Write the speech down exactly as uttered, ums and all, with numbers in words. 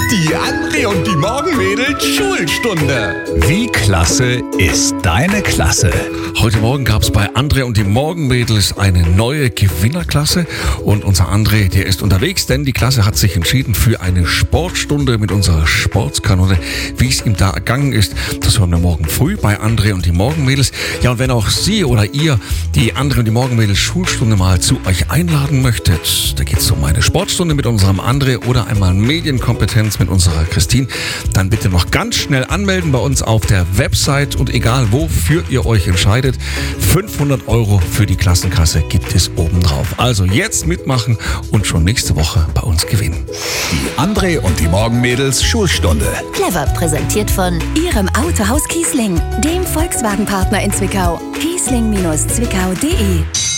Die André und die Morgenmädels Schulstunde. Wie klasse ist deine Klasse? Heute Morgen gab es bei André und die Morgenmädels eine neue Gewinnerklasse. Und unser André, der ist unterwegs, denn die Klasse hat sich entschieden für eine Sportstunde mit unserer Sportskanone. Wie es ihm da ergangen ist, das hören wir morgen früh bei André und die Morgenmädels. Ja, und wenn auch Sie oder ihr die André und die Morgenmädels Schulstunde mal zu euch einladen möchtet, da geht es um eine Sportstunde mit unserem André oder einmal Medienkompetenz mit unserer Christine, dann bitte noch ganz schnell anmelden bei uns auf der Website und egal wofür ihr euch entscheidet, fünfhundert Euro für die Klassenkasse gibt es obendrauf. Also jetzt mitmachen und schon nächste Woche bei uns gewinnen. Die André und die Morgenmädels Schulstunde. Clever präsentiert von Ihrem Autohaus Kiesling, dem Volkswagen-Partner in Zwickau. kiesling Bindestrich zwickau punkt de